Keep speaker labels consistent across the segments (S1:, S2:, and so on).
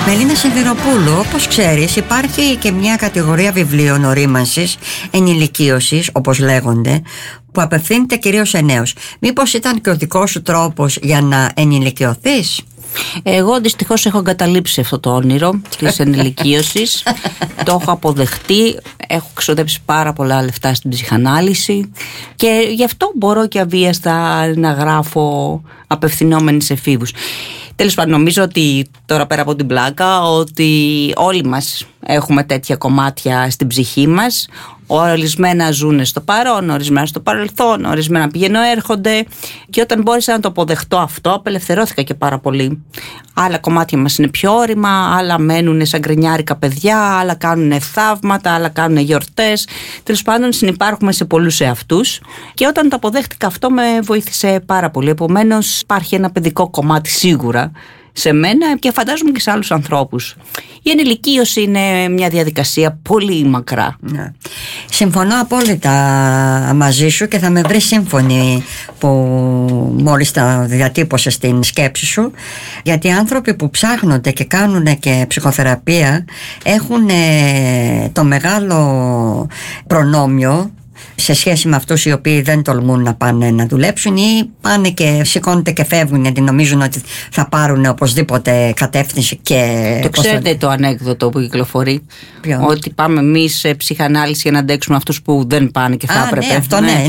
S1: Μελίνα Σιδηροπούλου, όπως ξέρεις, υπάρχει και μια κατηγορία βιβλίων ορίμανσης, ενηλικίωσης, όπως λέγονται, που απευθύνεται κυρίως σε νέους. Μήπως ήταν και ο δικός σου τρόπος για να ενηλικιωθείς?
S2: Εγώ δυστυχώς έχω εγκαταλείψει αυτό το όνειρο της ενηλικίωσης. Το έχω αποδεχτεί. Έχω ξοδέψει πάρα πολλά λεφτά στην ψυχανάλυση και γι' αυτό μπορώ και αβίαστα να γράφω απευθυνόμενοι σε εφήβους. Τέλος πάντων, νομίζω ότι τώρα πέρα από την πλάκα, ότι όλοι μας έχουμε τέτοια κομμάτια στην ψυχή μας. Ορισμένα ζουν στο παρόν, ορισμένα στο παρελθόν, ορισμένα πηγαίνουν έρχονται. Και όταν μπόρεσα να το αποδεχτώ αυτό, απελευθερώθηκα και πάρα πολύ. Άλλα κομμάτια μας είναι πιο όρημα, άλλα μένουν σαν γκρινιάρικα παιδιά, άλλα κάνουν θαύματα, άλλα κάνουν γιορτές. Τέλος πάντων, συνυπάρχουμε σε πολλούς εαυτούς. Και όταν το αποδέχτηκα αυτό, με βοήθησε πάρα πολύ. Επομένως, υπάρχει ένα παιδικό κομμάτι σίγουρα σε μένα και φαντάζομαι και σε άλλους ανθρώπους. Η ενηλικίωση είναι μια διαδικασία πολύ μακρά.
S1: Ναι. Συμφωνώ απόλυτα μαζί σου και θα με βρει σύμφωνη που μόλις τα διατύπωσες στην σκέψη σου, γιατί οι άνθρωποι που ψάχνονται και κάνουν και ψυχοθεραπεία έχουν το μεγάλο προνόμιο σε σχέση με αυτούς οι οποίοι δεν τολμούν να πάνε να δουλέψουν ή πάνε και σηκώνονται και φεύγουν γιατί νομίζουν ότι θα πάρουν οπωσδήποτε κατεύθυνση. Και
S2: το ξέρετε το ανέκδοτο που κυκλοφορεί?
S1: Ποιο? Ότι
S2: πάμε εμείς σε ψυχανάλυση για να αντέξουμε αυτούς που δεν πάνε και θα έπρεπε.
S1: Ναι, αυτό ναι.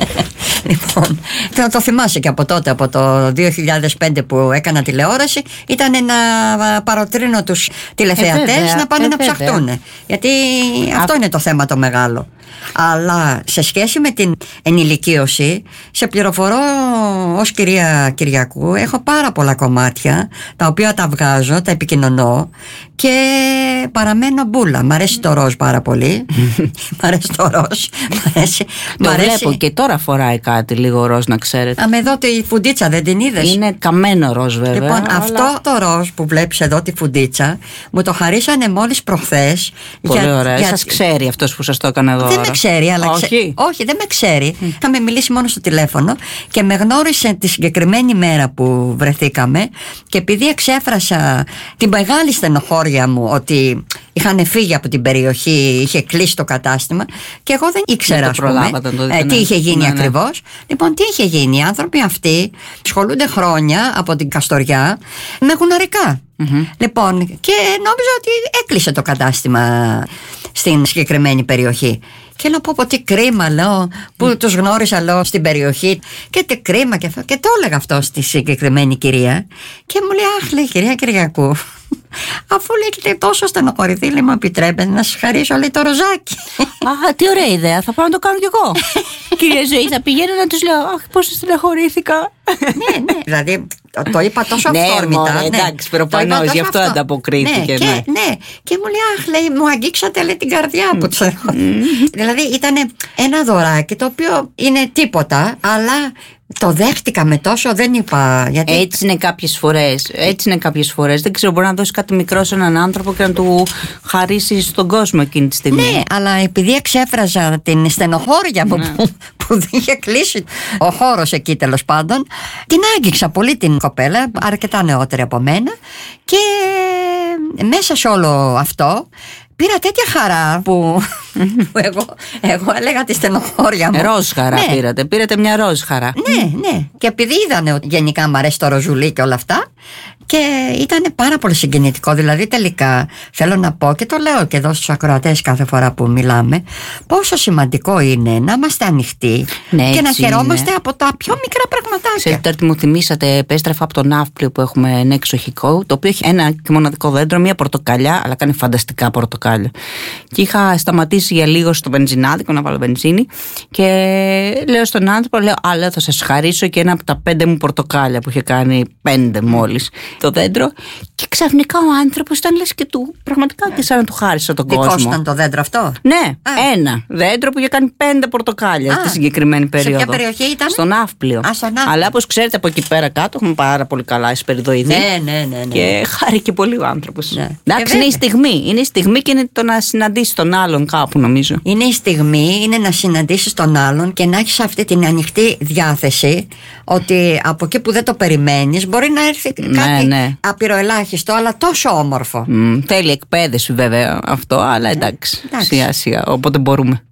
S1: Λοιπόν, θα το θυμάσαι και από τότε, από το 2005 που έκανα τηλεόραση, ήταν να παροτρύνω τους τηλεθεατές να πάνε να ψαχτούν. Γιατί αυτό είναι το θέμα το μεγάλο. Αλλά σε σχέση με την ενηλικίωση, σε πληροφορώ ως κυρία Κυριακού, έχω πάρα πολλά κομμάτια τα οποία τα βγάζω, τα επικοινωνώ και παραμένω μπούλα. Μ' αρέσει το ροζ πάρα πολύ. Μ' αρέσει το ροζ.
S2: Το βλέπω και τώρα φοράει κάτι λίγο ροζ, να ξέρετε.
S1: Με εδώ τη φουντίτσα δεν την είδες?
S2: Είναι καμένο ροζ βέβαια.
S1: Λοιπόν, αυτό το ροζ που βλέπεις εδώ τη φουντίτσα μου το χαρίσανε μόλις προχθές.
S2: Πολύ ωραία. Σας ξέρει αυτός που σας το έκανε εδώ?
S1: Δεν με ξέρει, αλλά όχι, δεν με ξέρει. Είχαμε μιλήσει μόνο στο τηλέφωνο και με γνώρισε τη συγκεκριμένη μέρα που βρεθήκαμε και επειδή εξέφρασα τη μεγάλη στενοχώρια μου ότι είχαν φύγει από την περιοχή, είχε κλείσει το κατάστημα και εγώ δεν ήξερα ας πούμε, τι είχε γίνει ακριβώς. Λοιπόν, τι είχε γίνει? Οι άνθρωποι αυτοί ασχολούνται χρόνια από την Καστοριά με γουναρικά. Λοιπόν, και νόμιζα ότι έκλεισε το κατάστημα στην συγκεκριμένη περιοχή. Και να πω τι κρίμα, λέω, που τους γνώρισα, λέω, στην περιοχή. Και τι κρίμα και αυτό. Και το έλεγα αυτό στη συγκεκριμένη κυρία. Και μου λέει, αχ, λέει, κυρία Κυριακού, αφού λέει τόσο στενοχωρηθεί, λέει, μου επιτρέπετε να σας χαρίσω, λέει, το ροζάκι.
S2: Α, τι ωραία ιδέα, θα πάω να το κάνω κι εγώ. Κυρία Ζωή, θα πηγαίνω να τους λέω, αχ, πώς στενοχωρήθηκα.
S1: Ναι, δηλαδή το είπα τόσο αυθόρμητα.
S2: Ναι, εντάξει, προφανώς, γι' αυτό ανταποκρίθηκε.
S1: Ναι, και μου λέει, αχ, λέει, μου αγγίξατε, λέει, την καρδιά που τους έχω. Δηλαδή ήταν ένα δωράκι το οποίο είναι τίποτα, αλλά το δέχτηκα με τόσο, δεν είπα. Γιατί...
S2: Έτσι είναι κάποιες φορές. Δεν ξέρω, μπορεί να δώσει κάτι μικρό σε έναν άνθρωπο και να του χαρίσει στον κόσμο εκείνη τη στιγμή.
S1: Ναι, αλλά επειδή εξέφραζα την στενοχώρια που είχε κλείσει ο χώρος εκεί, τέλος πάντων, την άγγιξα πολύ την κοπέλα, αρκετά νεότερη από μένα, και μέσα σε όλο αυτό πήρα τέτοια χαρά που εγώ έλεγα τη στενοχώρια μου.
S2: Ροζ χαρά πήρατε μια ροζ χαρά.
S1: Ναι. Και επειδή είδανε ότι γενικά μου αρέσει το ροζουλί και όλα αυτά, και ήταν πάρα πολύ συγκινητικό. Δηλαδή τελικά θέλω να πω, και το λέω και εδώ στους ακροατές κάθε φορά που μιλάμε, πόσο σημαντικό είναι να είμαστε ανοιχτοί και να χαιρόμαστε από τα πιο μικρά πραγματάκια.
S2: Ξέρετε τι μου θυμήσατε? Επέστρεφα από το Ναύπλιο που έχουμε ένα εξοχικό, το οποίο έχει ένα και μοναδικό δέντρο, μια πορτοκαλιά, αλλά κάνει φανταστικά πορτοκάλια. Και είχα σταματήσει για λίγο στο βενζινάδικο να βάλω βενζίνη και λέω στον άνθρωπο, λέω, θα σας χαρίσω και ένα από τα 5 μου πορτοκάλια που είχε κάνει 5 μόλις το δέντρο. Και ξαφνικά ο άνθρωπος ήταν λες και του, πραγματικά και σαν να του χάρισα τον κόσμο.
S1: Δικός ήταν το δέντρο αυτό?
S2: Ναι, ένα δέντρο που είχε κάνει 5 πορτοκάλια στη συγκεκριμένη περίοδο.
S1: Σε ποια περιοχή ήταν?
S2: Στο Ναύπλιο. Αλλά όπως ξέρετε, από εκεί πέρα κάτω έχουμε πάρα πολύ καλά εσπεριδοειδή.
S1: Ναι.
S2: Και χάρηκε πολύ ο άνθρωπος. Εντάξει, είναι η στιγμή. Είναι η στιγμή και είναι το να συναντήσεις τον άλλον κάπου, νομίζω.
S1: Είναι η στιγμή, είναι να συναντήσεις τον άλλον και να έχεις αυτή την ανοιχτή διάθεση ότι από εκεί που δεν το περιμένεις μπορεί να έρθει κάτι
S2: Ναι.
S1: Απειροελάχιστο, αλλά τόσο όμορφο.
S2: Θέλει εκπαίδευση βέβαια αυτό, αλλά εντάξει. Σιγά σιγά, όποτε μπορούμε.